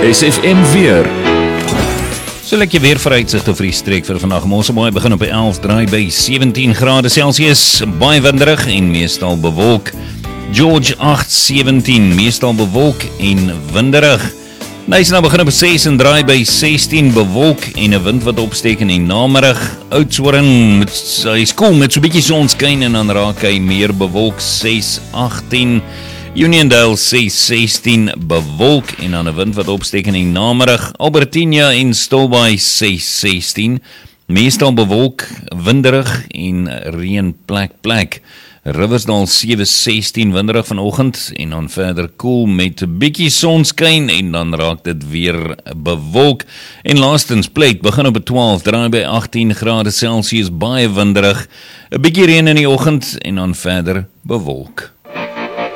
SFM weer. So lekker weer vooruitsigte vir die streek vir vandag. Ons mooi begin op by 11, draai by 17 grade Celsius, baie winderig en meestal bewolk. George 8:17, meestal bewolk en winderig. Nyasa begin op 6 en draai by 16, bewolk en 'n wind wat opsteek in die namiddag. Oudtshoorn, hy's koel met so 'n bietjie sonskyn en dan raak hy meer bewolk 6:18. Uniondale 6:16, bewolk en dan 'n wind wat opsteek in die namiddag. Albertina en Stilbaai 6:16, meestal bewolk, winderig en reën plek. Riversdale 7:16, winderig vanoggend en dan verder koel met 'n bietjie sonskyn en dan raak dit weer bewolk. En laastens Plate begin op 12, draai by 18 grade Celsius, baie winderig, 'n bietjie reën in die oggend en dan verder bewolk.